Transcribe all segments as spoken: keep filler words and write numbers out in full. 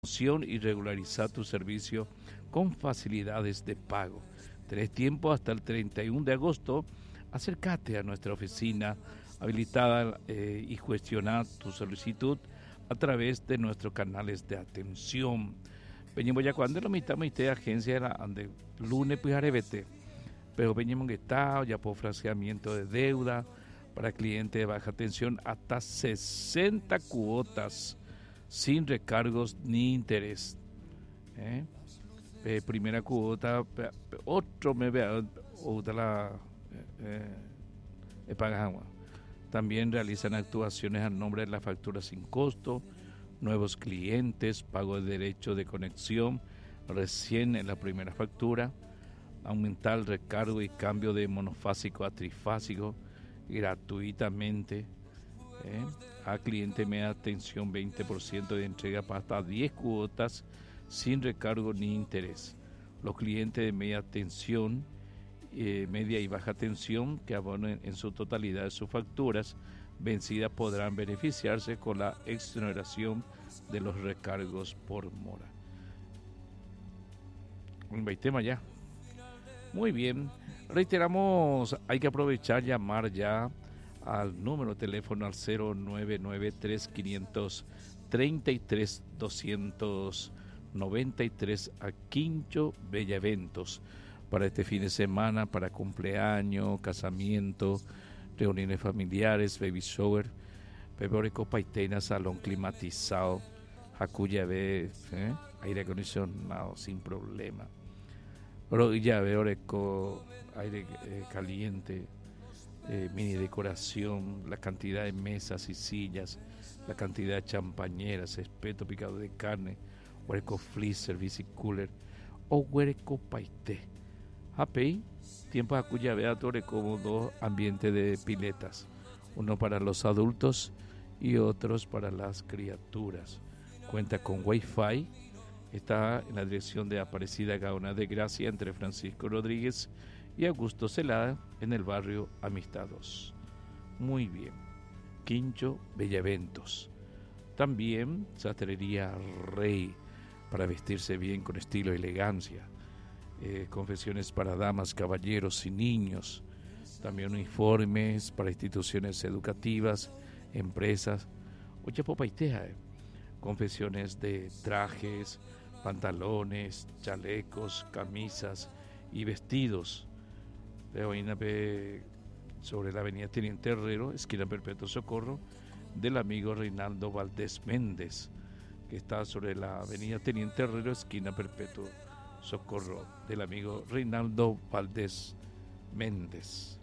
Y regularizar tu servicio con facilidades de pago. Tenés tiempo hasta el treinta y uno de agosto. Acércate a nuestra oficina habilitada eh, y cuestiona tu solicitud a través de nuestros canales de atención. Venimos ya cuando lo mitad de agencia era de lunes pues arevete. Pero venimos que está ya por fraseamiento de deuda para clientes de baja tensión hasta sesenta cuotas sin recargos ni interés. ¿Eh? Eh, primera cuota, otro me vea, otra la eh, eh, pagan. También realizan actuaciones a nombre de la factura sin costo, nuevos clientes, pago de derecho de conexión, recién en la primera factura, aumentar el recargo y cambio de monofásico a trifásico gratuitamente. ¿Eh? A cliente media tensión veinte por ciento de entrega para hasta diez cuotas sin recargo ni interés. Los clientes de media tensión, eh, media y baja tensión que abonen en su totalidad de sus facturas vencidas podrán beneficiarse con la exoneración de los recargos por mora. Un tema ya. Muy bien. Reiteramos, hay que aprovechar, llamar ya al número de teléfono al cero nueve nueve tres quinientos treinta y tres doscientos noventa y tres a Quincho Bella Eventos para este fin de semana, para cumpleaños, casamiento, reuniones familiares, baby shower, pebre copa y tena, salón climatizado, jacuya ve, ¿eh? aire acondicionado sin problema, pero ya veo aire eh, caliente. Eh, mini decoración, la cantidad de mesas y sillas, la cantidad de champañeras, espeto picado de carne, hueco freezer, bici cooler o hueco paité. Happy, tiempo a cuya vea torre como dos ambientes de piletas, uno para los adultos y otros para las criaturas. Cuenta con wifi, está en la dirección de Aparecida Gaona de Gracia entre Francisco Rodríguez y Augusto Celada en el barrio Amistad dos. Muy bien. Quincho Bella Eventos. También Sastrería Rey para vestirse bien con estilo y elegancia. Eh, confecciones para damas, caballeros y niños. También uniformes para instituciones educativas, empresas. Oye, popaitea. Eh. Confecciones de trajes, pantalones, chalecos, camisas y vestidos. Veo ahí sobre la avenida Teniente Herrero, esquina Perpetuo Socorro, del amigo Reinaldo Valdés Méndez, que está sobre la avenida Teniente Herrero, esquina Perpetuo Socorro, del amigo Reinaldo Valdés Méndez.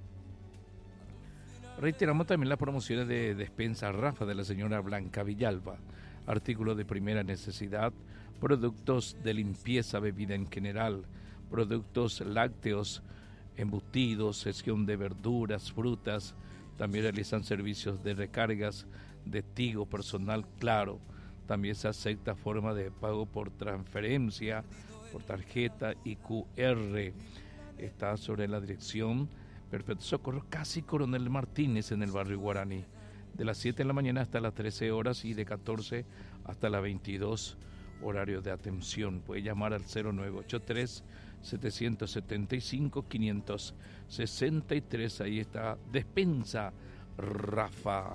Reiteramos también las promociones de despensa Rafa de la señora Blanca Villalba, artículos de primera necesidad, productos de limpieza, bebida en general, productos lácteos, embutidos, sección de verduras, frutas. También realizan servicios de recargas de Tigo personal Claro. También se acepta forma de pago por transferencia, por tarjeta y Q R. Está sobre la dirección Perpetuo Socorro, casi Coronel Martínez en el barrio Guaraní. De las siete de la mañana hasta las trece horas y de catorce hasta las veintidós, horario de atención. Puede llamar al cero nueve ocho tres setecientos setenta y cinco quinientos sesenta y tres. Ahí está Despensa Rafa.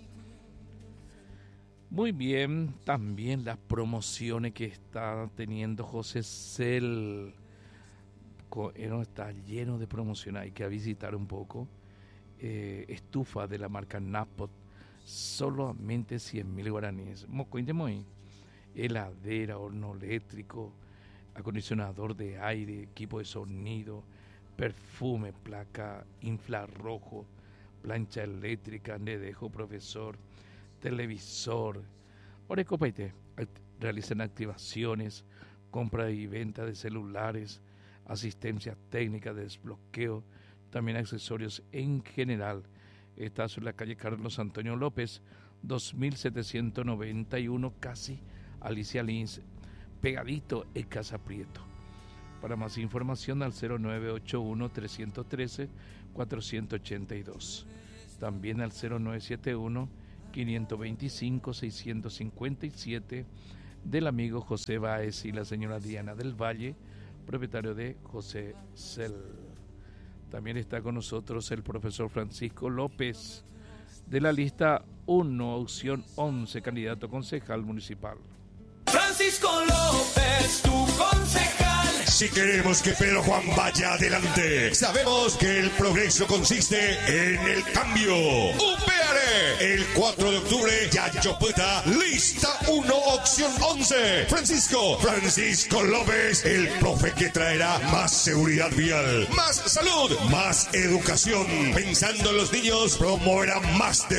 Muy bien, también las promociones que está teniendo José Cel. Está lleno de promociones, hay que visitar un poco. Eh, estufa de la marca Napot, solamente cien mil guaraníes. Heladera, horno eléctrico, acondicionador de aire, equipo de sonido, perfume, placa infrarrojo, plancha eléctrica, nedejo profesor, televisor. Orecopaite, realizan activaciones, compra y venta de celulares, asistencia técnica de desbloqueo, también accesorios en general. Está sobre la calle Carlos Antonio López, dos mil setecientos noventa y uno, casi Alicia Lins, pegadito en Casa Prieto. Para más información al cero nueve ocho uno tres uno tres cuatro ocho dos. También al cero nueve siete uno cinco dos cinco seis cinco siete del amigo José Báez y la señora Diana del Valle, propietario de José Cel. También está con nosotros el profesor Francisco López, de la lista uno, opción once, candidato concejal municipal. Francisco López, tu concejal. Si queremos que Pedro Juan vaya adelante, sabemos que el progreso consiste en el cambio. ¡Upéale! El cuatro de octubre, Yayo Pueta, lista uno, opción once. Francisco, Francisco López, el profe que traerá más seguridad vial, más salud, más educación. Pensando en los niños, promoverá más de